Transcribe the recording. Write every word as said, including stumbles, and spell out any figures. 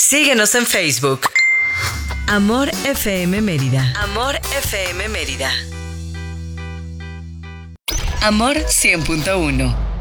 Síguenos en Facebook. Amor F M Mérida. Amor F M Mérida. Amor cien punto uno.